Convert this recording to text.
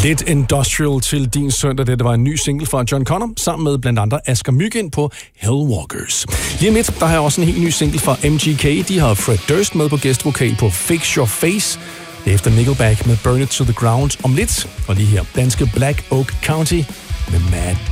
Lidt industrial til din søndag. Det var en ny single fra John Connor, sammen med blandt andre Asger Myggen på Hellwalkers. Lige om lidt, der har jeg også en helt ny single fra MGK. De har Fred Durst med på gæstvokal på Fix Your Face. Det er efter Nickelback med Burn It To The Ground om lidt. Og lige her, danske Black Oak County med Mad